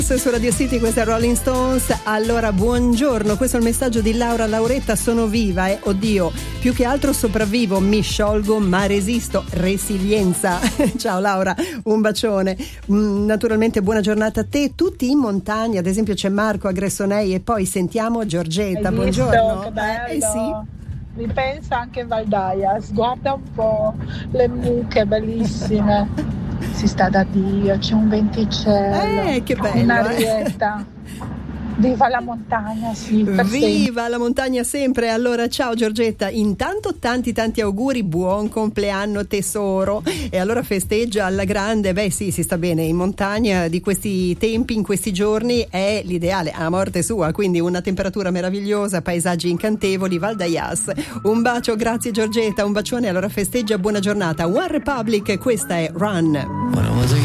Su Radio City, questa è Rolling Stones. Allora, buongiorno, questo è il messaggio di Laura Lauretta. Sono viva e oddio, più che altro sopravvivo, mi sciolgo ma resisto, resilienza. Ciao Laura, un bacione. Naturalmente buona giornata a te. Tutti in montagna, ad esempio c'è Marco a Gressonei e poi sentiamo Giorgetta. Hai Buongiorno. Che bello. Sì. Ripensa anche Valdaia, guarda un po' le mucche bellissime. Si sta da Dio, c'è un venticello, che bello, un'arietta. Viva la montagna, sì, per viva la montagna sempre. Allora ciao Giorgetta, intanto tanti auguri, buon compleanno tesoro, e allora festeggia alla grande. Beh sì, si sta bene in montagna di questi tempi, in questi giorni è l'ideale a morte sua, quindi una temperatura meravigliosa, paesaggi incantevoli, Val d'Ayas. Un bacio, grazie Giorgetta, un bacione. Allora festeggia, buona giornata. One Republic, questa è Run.